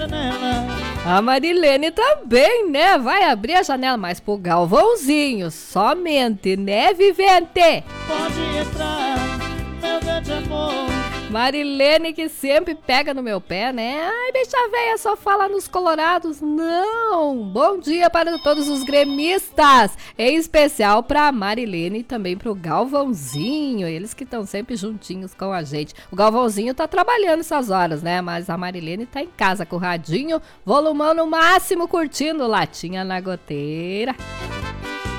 janela. A Marilene também, né? Vai abrir a janela, mas pro Galvãozinho, somente, né, Vivente? Pode entrar, meu grande amor. Marilene que sempre pega no meu pé, né? Ai, bicha véia, só fala nos colorados. Não! Bom dia para todos os gremistas, em especial para Marilene e também para o Galvãozinho, eles que estão sempre juntinhos com a gente. O Galvãozinho tá trabalhando essas horas, né? Mas a Marilene tá em casa com o radinho, volumão no máximo, curtindo Latinha na Goteira.